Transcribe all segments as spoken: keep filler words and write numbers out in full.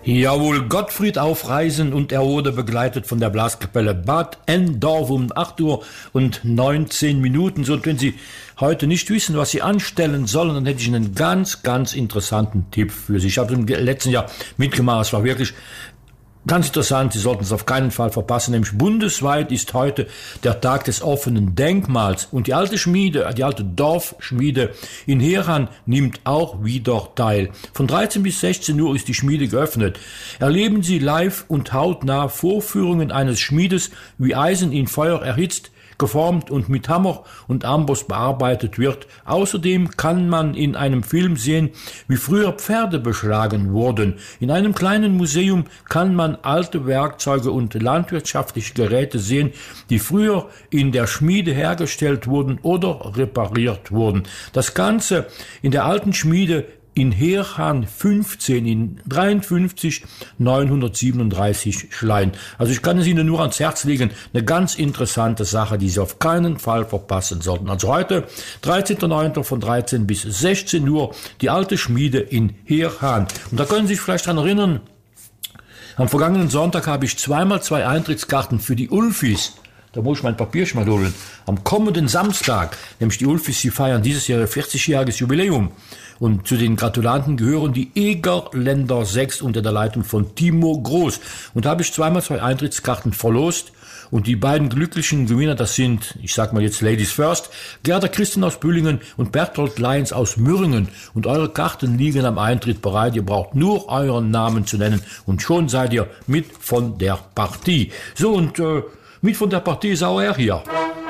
Jawohl, Gottfried auf Reisen, und er wurde begleitet von der Blaskapelle Bad Endorf um acht Uhr und neunzehn Minuten. So, und wenn Sie heute nicht wissen, was Sie anstellen sollen, dann hätte ich einen ganz, ganz interessanten Tipp für Sie. Ich habe im letzten Jahr mitgemacht, es war wirklich ganz interessant, Sie sollten es auf keinen Fall verpassen, nämlich bundesweit ist heute der Tag des offenen Denkmals, und die alte Schmiede, die alte Dorfschmiede in Heerhahn nimmt auch wieder teil. Von dreizehn bis sechzehn Uhr ist die Schmiede geöffnet. Erleben Sie live und hautnah Vorführungen eines Schmiedes, wie Eisen in Feuer erhitzt, geformt und mit Hammer und Amboss bearbeitet wird. Außerdem kann man in einem Film sehen, wie früher Pferde beschlagen wurden. In einem kleinen Museum kann man alte Werkzeuge und landwirtschaftliche Geräte sehen, die früher in der Schmiede hergestellt wurden oder repariert wurden. Das Ganze in der alten Schmiede in Heerhahn fünfzehn in dreiundfünfzig neunhundertsiebenunddreißig Schleien. Also ich kann es Ihnen nur ans Herz legen, eine ganz interessante Sache, die Sie auf keinen Fall verpassen sollten. Also heute, dreizehnter neunter von dreizehn bis sechzehn Uhr, die alte Schmiede in Heerhahn. Und da können Sie sich vielleicht daran erinnern, am vergangenen Sonntag habe ich zweimal zwei Eintrittskarten für die Ulfis. Da muss ich mein Papierchen mal holen. Am kommenden Samstag, nämlich die Ulfis, sie feiern dieses Jahr vierzigjähriges Jubiläum. Und zu den Gratulanten gehören die Egerländer sechs unter der Leitung von Timo Groß. Und da habe ich zweimal zwei Eintrittskarten verlost. Und die beiden glücklichen Gewinner, das sind, ich sag mal jetzt Ladies First, Gerda Christen aus Bühlingen und Berthold Leins aus Mürringen. Und eure Karten liegen am Eintritt bereit. Ihr braucht nur euren Namen zu nennen und schon seid ihr mit von der Partie. So, und äh, mit von der Partie ist auch er hier.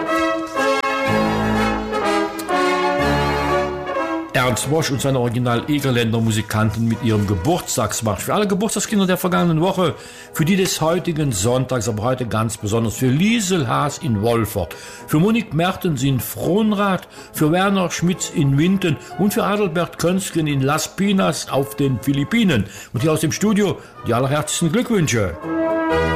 Ernst Wosch und seine Original-Egerländer Musikanten mit ihrem Geburtstagsmarsch. Für alle Geburtstagskinder der vergangenen Woche, für die des heutigen Sonntags, aber heute ganz besonders für Liesel Haas in Wolfert, für Monique Mertens in Frohnrath, für Werner Schmitz in Winten und für Adalbert Könsken in Las Pinas auf den Philippinen. Und hier aus dem Studio die allerherzigsten Glückwünsche.